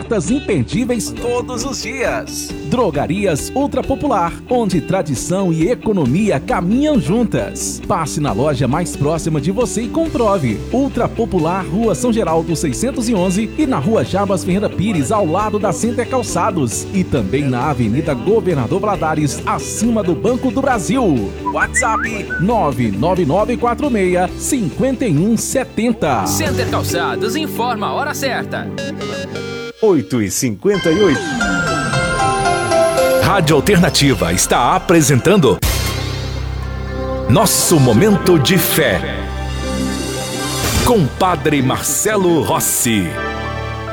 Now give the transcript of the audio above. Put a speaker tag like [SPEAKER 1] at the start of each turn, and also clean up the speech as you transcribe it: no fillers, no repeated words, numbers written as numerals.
[SPEAKER 1] ofertas imperdíveis todos os dias. Drogarias Ultra Popular, onde tradição e economia caminham juntas. Passe na loja mais próxima de você e comprove. Ultra Popular, Rua São Geraldo 611 e na Rua Jabas Ferreira Pires, ao lado da Center Calçados. E também na Avenida Governador Valadares, acima do Banco do Brasil. WhatsApp 99946-5170.
[SPEAKER 2] Center Calçados informa a hora certa.
[SPEAKER 3] 8h58.
[SPEAKER 4] Rádio Alternativa está apresentando Nosso Momento de Fé, com Padre Marcelo Rossi.